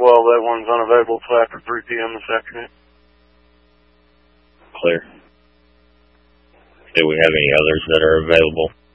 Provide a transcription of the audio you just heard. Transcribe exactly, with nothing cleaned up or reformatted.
twelve. That one's unavailable till after three P M this afternoon. Clear. Do we have any others that are available?